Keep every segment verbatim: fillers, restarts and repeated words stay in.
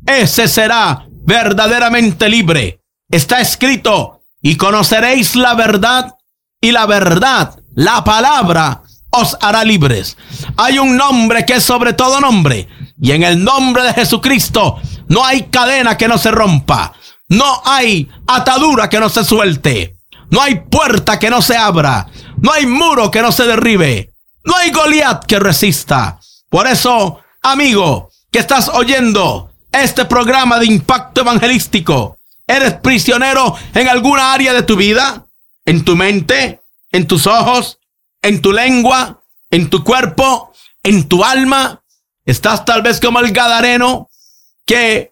ese será verdaderamente libre. Está escrito: y conoceréis la verdad, y la verdad, la palabra, os hará libres. Hay un nombre que es sobre todo nombre, y en el nombre de Jesucristo no hay cadena que no se rompa, no hay atadura que no se suelte, no hay puerta que no se abra, no hay muro que no se derribe, no hay Goliat que resista. Por eso, amigo, que estás oyendo este programa de impacto evangelístico, ¿eres prisionero en alguna área de tu vida? ¿En tu mente? ¿En tus ojos? ¿En tu lengua? ¿En tu cuerpo? ¿En tu alma? Estás tal vez como el gadareno que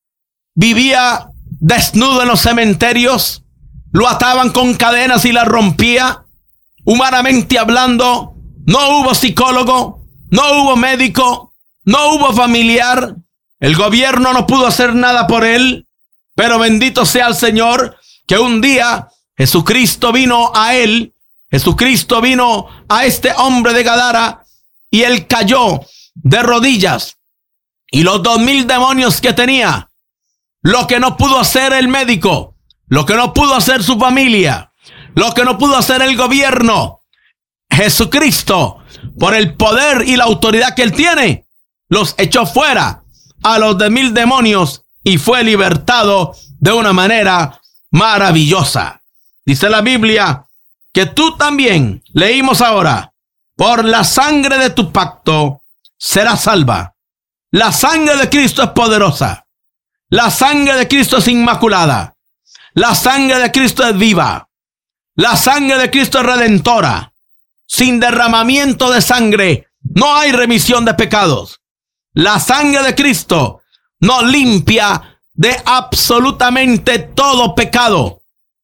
vivía desnudo en los cementerios, lo ataban con cadenas y la rompía. Humanamente hablando, no hubo psicólogo, no hubo médico, no hubo familiar. El gobierno no pudo hacer nada por él, pero bendito sea el Señor que un día Jesucristo vino a él, Jesucristo vino a este hombre de Gadara y él cayó de rodillas. Y los dos mil demonios que tenía, lo que no pudo hacer el médico, lo que no pudo hacer su familia, lo que no pudo hacer el gobierno, Jesucristo, por el poder y la autoridad que él tiene, los echó fuera a los de mil demonios y fue libertado de una manera maravillosa. Dice la Biblia que tú también, leímos ahora, por la sangre de tu pacto serás salva. La sangre de Cristo es poderosa. La sangre de Cristo es inmaculada. La sangre de Cristo es viva. La sangre de Cristo es redentora. Sin derramamiento de sangre no hay remisión de pecados. La sangre de Cristo nos limpia de absolutamente todo pecado.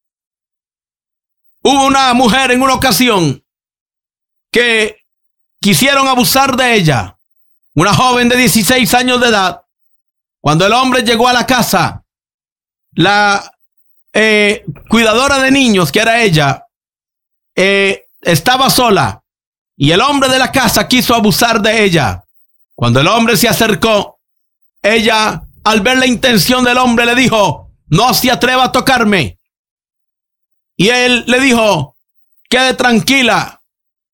Hubo una mujer en una ocasión que quisieron abusar de ella. Una joven de dieciséis años de edad. Cuando el hombre llegó a la casa, la eh, cuidadora de niños, que era ella, eh, estaba sola. Y el hombre de la casa quiso abusar de ella. Cuando el hombre se acercó, ella, al ver la intención del hombre, le dijo: no se atreva a tocarme. Y él le dijo: quede tranquila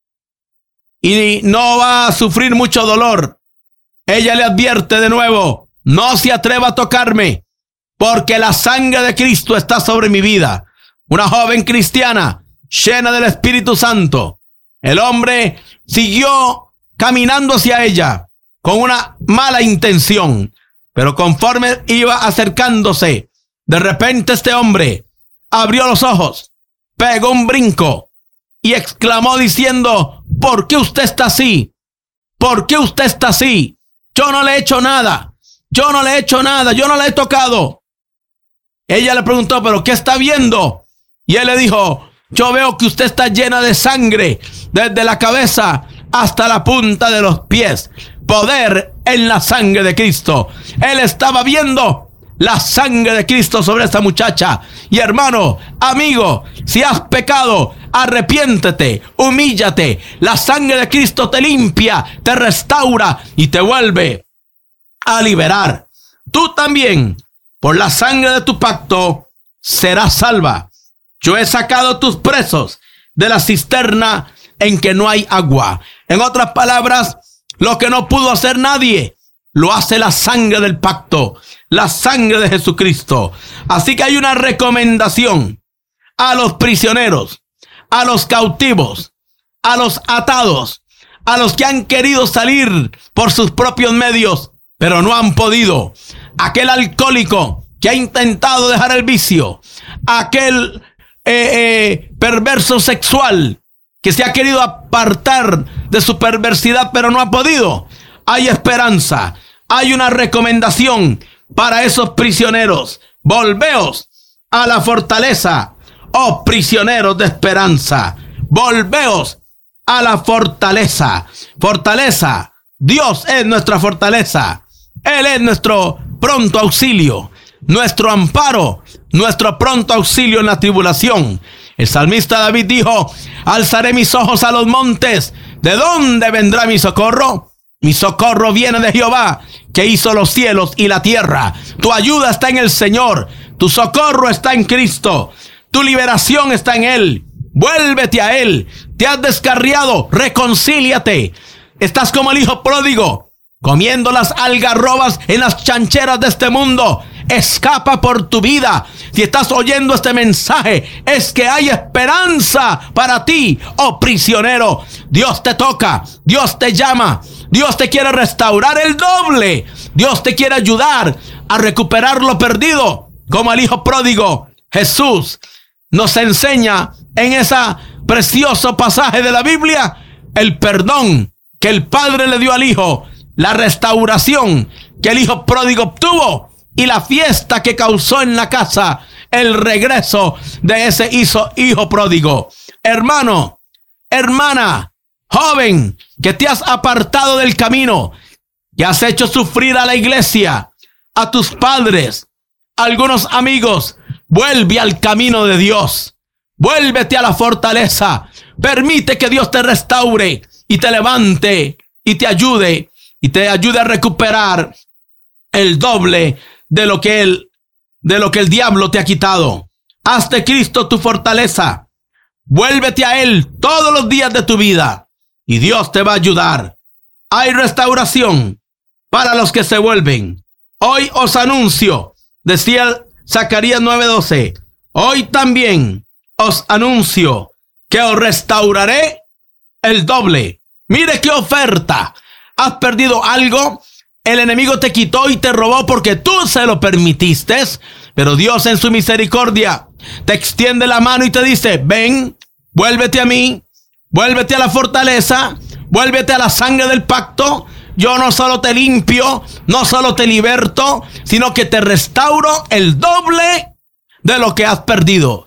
y no va a sufrir mucho dolor. Ella le advierte de nuevo: no se atreva a tocarme, porque la sangre de Cristo está sobre mi vida. Una joven cristiana llena del Espíritu Santo. El hombre siguió caminando hacia ella con una mala intención, pero conforme iba acercándose, de repente este hombre abrió los ojos, pegó un brinco y exclamó diciendo: ¿por qué usted está así? ¿Por qué usted está así? Yo no le he hecho nada. Yo no le he hecho nada. Yo no le he tocado. Ella le preguntó: ¿pero qué está viendo? Y él le dijo: yo veo que usted está llena de sangre desde la cabeza hasta la punta de los pies. Poder en la sangre de Cristo. Él estaba viendo la sangre de Cristo sobre esta muchacha. Y hermano, amigo, si has pecado, arrepiéntete, humíllate. La sangre de Cristo te limpia, te restaura y te vuelve a liberar. Tú también, por la sangre de tu pacto, serás salva. Yo he sacado tus presos de la cisterna en que no hay agua. En otras palabras, lo que no pudo hacer nadie, lo hace la sangre del pacto, la sangre de Jesucristo. Así que hay una recomendación a los prisioneros, a los cautivos, a los atados, a los que han querido salir por sus propios medios, pero no han podido. Aquel alcohólico que ha intentado dejar el vicio, aquel eh, eh, perverso sexual que se ha querido apartar de su perversidad, pero no ha podido. Hay esperanza. Hay una recomendación para esos prisioneros. Volveos a la fortaleza, oh prisioneros de esperanza. Volveos a la fortaleza. Fortaleza. Dios es nuestra fortaleza. Él es nuestro pronto auxilio, nuestro amparo, nuestro pronto auxilio en la tribulación. El salmista David dijo: alzaré mis ojos a los montes. ¿De dónde vendrá mi socorro? Mi socorro viene de Jehová, que hizo los cielos y la tierra. Tu ayuda está en el Señor. Tu socorro está en Cristo. Tu liberación está en Él. Vuélvete a Él. Te has descarriado. Reconcíliate. Estás como el hijo pródigo, comiendo las algarrobas en las chancheras de este mundo. Escapa por tu vida. Si estás oyendo este mensaje, es que hay esperanza para ti, oh prisionero. Dios te toca, Dios te llama, Dios te quiere restaurar el doble. Dios te quiere ayudar a recuperar lo perdido. Como el hijo pródigo, Jesús nos enseña en ese precioso pasaje de la Biblia el perdón que el Padre le dio al Hijo, la restauración que el hijo pródigo obtuvo y la fiesta que causó en la casa el regreso de ese hijo, hijo pródigo. Hermano, hermana, joven, que te has apartado del camino, que has hecho sufrir a la iglesia, a tus padres, a algunos amigos, vuelve al camino de Dios. Vuélvete a la fortaleza. Permite que Dios te restaure y te levante y te ayude y te ayude a recuperar el doble de lo que el, de lo que el diablo te ha quitado. Haz de Cristo tu fortaleza. Vuélvete a Él todos los días de tu vida y Dios te va a ayudar. Hay restauración para los que se vuelven. Hoy os anuncio, decía Zacarías nueve doce, hoy también os anuncio que os restauraré el doble. Mire qué oferta. Has perdido algo, el enemigo te quitó y te robó porque tú se lo permitiste, pero Dios en su misericordia te extiende la mano y te dice, ven, vuélvete a mí, vuélvete a la fortaleza, vuélvete a la sangre del pacto. Yo no solo te limpio, no solo te liberto, sino que te restauro el doble de lo que has perdido.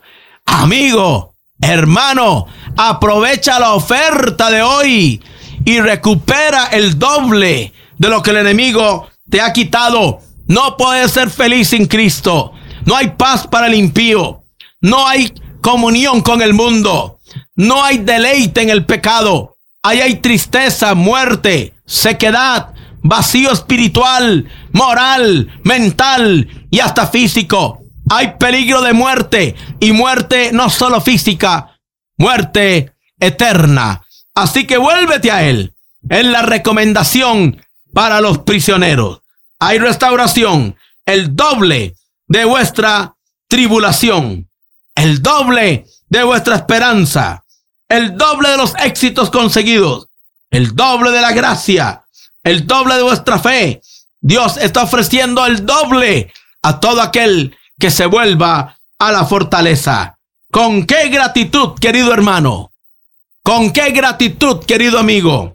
Amigo, hermano, aprovecha la oferta de hoy y recupera el doble de lo que el enemigo te ha quitado. No puedes ser feliz sin Cristo. No hay paz para el impío. No hay comunión con el mundo. No hay deleite en el pecado. Ahí hay tristeza, muerte, sequedad, vacío espiritual, moral, mental y hasta físico. Hay peligro de muerte, y muerte no solo física, muerte eterna. Así que vuélvete a Él. Es la recomendación para los prisioneros. Hay restauración, el doble de vuestra tribulación, el doble de vuestra esperanza, el doble de los éxitos conseguidos, el doble de la gracia, el doble de vuestra fe. Dios está ofreciendo el doble a todo aquel que se vuelva a la fortaleza. ¿Con qué gratitud, querido hermano? ¿Con qué gratitud, querido amigo?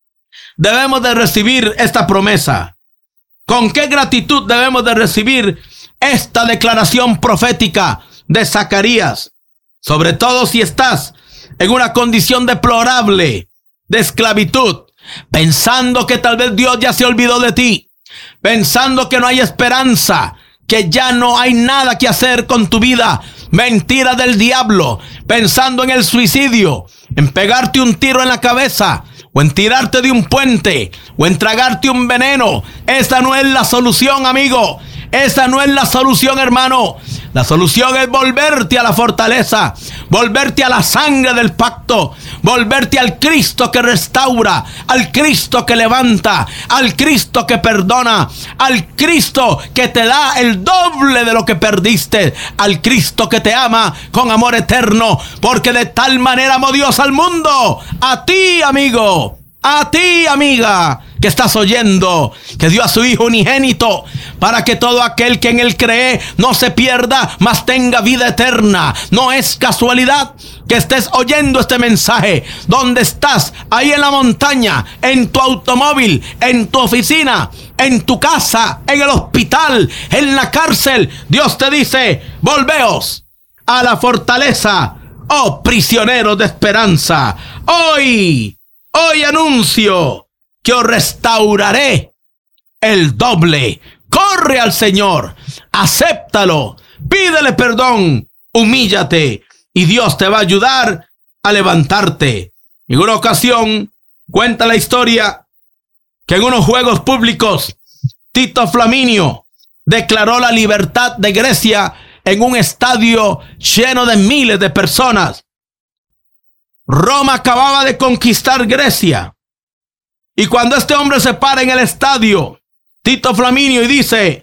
Debemos de recibir esta promesa. ¿Con qué gratitud debemos de recibir esta declaración profética de Zacarías? Sobre todo si estás en una condición deplorable de esclavitud, pensando que tal vez Dios ya se olvidó de ti, pensando que no hay esperanza, que ya no hay nada que hacer con tu vida. Mentira del diablo. Pensando en el suicidio, en pegarte un tiro en la cabeza, o en tirarte de un puente, o en tragarte un veneno. Esa no es la solución, amigo. Esa no es la solución, hermano. La solución es volverte a la fortaleza, volverte a la sangre del pacto, volverte al Cristo que restaura, al Cristo que levanta, al Cristo que perdona, al Cristo que te da el doble de lo que perdiste, al Cristo que te ama con amor eterno, porque de tal manera amó Dios al mundo, a ti, amigo, a ti, amiga, que estás oyendo, que dio a su Hijo unigénito para que todo aquel que en Él cree no se pierda, mas tenga vida eterna. No es casualidad que estés oyendo este mensaje donde estás, ahí en la montaña, en tu automóvil, en tu oficina, en tu casa, en el hospital, en la cárcel. Dios te dice, volveos a la fortaleza, oh prisioneros de esperanza. Hoy, hoy anuncio que os restauraré el doble. Corre al Señor, acéptalo, pídele perdón, humíllate y Dios te va a ayudar a levantarte. En una ocasión cuenta la historia que en unos juegos públicos Tito Flaminio declaró la libertad de Grecia en un estadio lleno de miles de personas. Roma acababa de conquistar Grecia. Y cuando este hombre se para en el estadio, Tito Flaminio, y dice: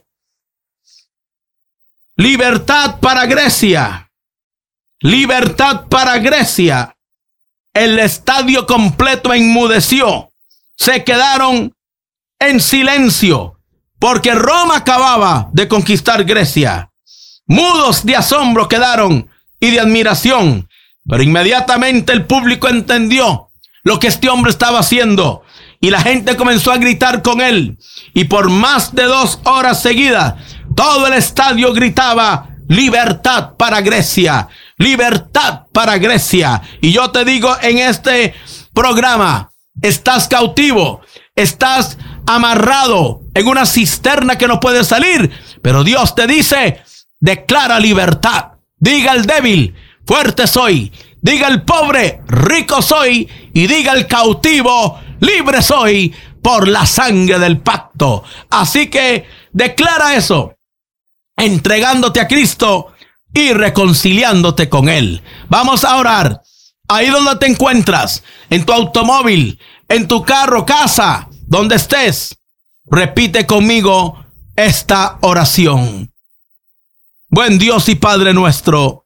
libertad para Grecia, libertad para Grecia, el estadio completo enmudeció. Se quedaron en silencio porque Roma acababa de conquistar Grecia. Mudos de asombro quedaron y de admiración. Pero inmediatamente el público entendió lo que este hombre estaba haciendo y la gente comenzó a gritar con él. Y por más de dos horas seguidas, todo el estadio gritaba: libertad para Grecia, libertad para Grecia. Y yo te digo en este programa, estás cautivo, estás amarrado en una cisterna que no puedes salir, pero Dios te dice: declara libertad. Diga el débil: fuerte soy. Diga el pobre: rico soy. Y diga el cautivo: libre soy por la sangre del pacto. Así que declara eso, entregándote a Cristo y reconciliándote con Él. Vamos a orar. Ahí donde te encuentras, en tu automóvil, en tu carro, casa, donde estés, repite conmigo esta oración. Buen Dios y Padre nuestro,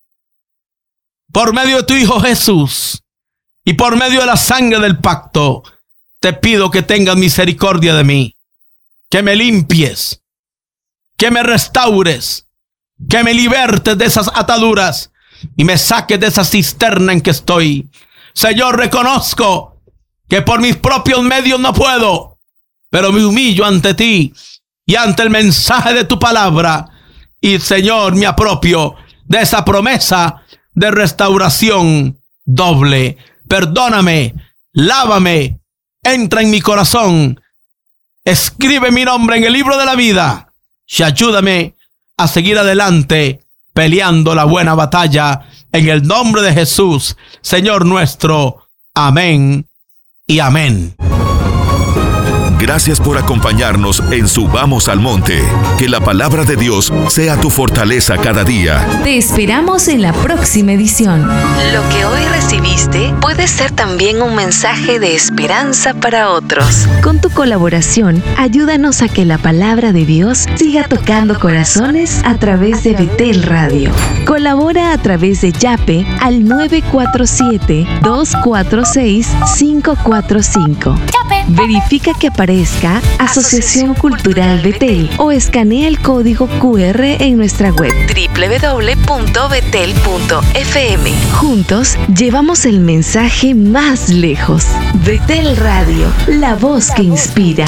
por medio de tu Hijo Jesús y por medio de la sangre del pacto, te pido que tengas misericordia de mí, que me limpies, que me restaures, que me libertes de esas ataduras y me saques de esa cisterna en que estoy. Señor, reconozco que por mis propios medios no puedo, pero me humillo ante ti y ante el mensaje de tu palabra. Y Señor, me apropio de esa promesa de restauración doble. Perdóname, lávame, entra en mi corazón, escribe mi nombre en el libro de la vida y ayúdame a seguir adelante peleando la buena batalla en el nombre de Jesús, Señor nuestro. Amén y amén. Gracias por acompañarnos en Subamos al Monte. Que la palabra de Dios sea tu fortaleza cada día. Te esperamos en la próxima edición. Lo que hoy recibiste puede ser también un mensaje de esperanza para otros. Con tu colaboración, ayúdanos a que la palabra de Dios siga tocando corazones a través de Betel Radio. Colabora a través de Yape al nueve cuatro siete, dos cuatro seis, cinco cuatro cinco. Verifica que aparezca Asociación Cultural Betel o escanea el código cu erre en nuestra web doble u doble u doble u punto betel punto efe eme. Juntos llevamos el mensaje más lejos. Betel Radio, la voz que inspira.